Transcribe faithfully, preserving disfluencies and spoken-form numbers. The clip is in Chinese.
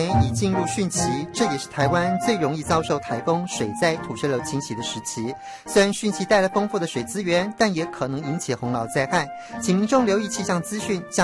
已进入汛期，这也是台湾最容易遭受台风、水灾、土石流侵袭的时期。虽然汛期带来丰富的水资源，但也可能引起洪涝灾害，请民众留意气象资讯。